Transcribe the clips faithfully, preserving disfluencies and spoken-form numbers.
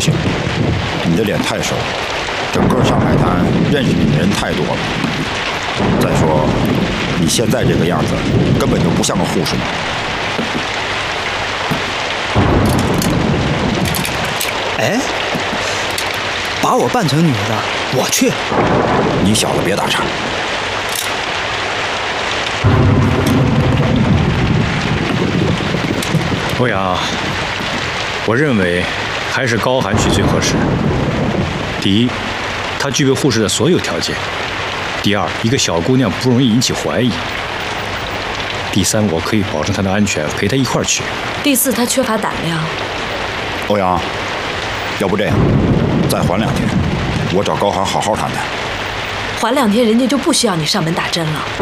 行，你的脸太熟，整个上海滩认识你的人太多了。再说，你现在这个样子，根本就不像个护士。 哎，把我扮成女的，我去！ 你小子别打岔。 欧阳，我认为还是高寒去最合适。第一，她具备护士的所有条件；第二，一个小姑娘不容易引起怀疑；第三，我可以保证她的安全，陪她一块儿去； 第四，她缺乏胆量。 欧阳，要不这样，再缓两天，我找高寒好好谈谈。 缓两天，人家就不需要你上门打针了。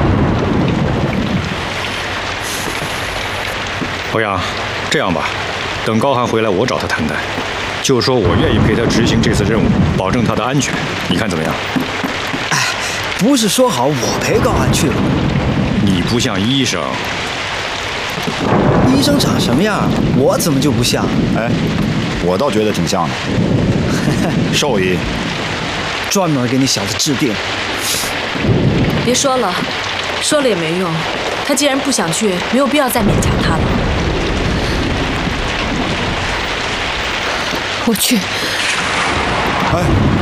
欧阳，这样吧，等高寒回来，我找他谈谈，就说我愿意陪他执行这次任务，保证他的安全，你看怎么样？ 哎，不是说好我陪高寒去了吗？ 你不像医生。 医生长什么样，我怎么就不像？ 哎，我倒觉得挺像的。兽医， 专门给你小子治病。 别说了，说了也没用。他既然不想去，没有必要再勉强他了。 我去。 哎，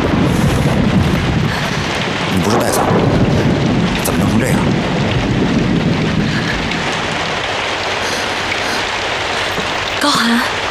你不是带伞，怎么弄成这样？ 高寒。